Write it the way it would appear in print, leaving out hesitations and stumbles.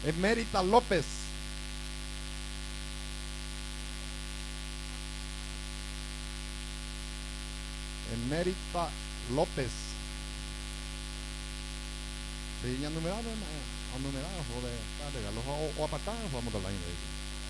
Emérita López. Emérita López. Sí, numerado, joder, o apartar, vamos a hablar de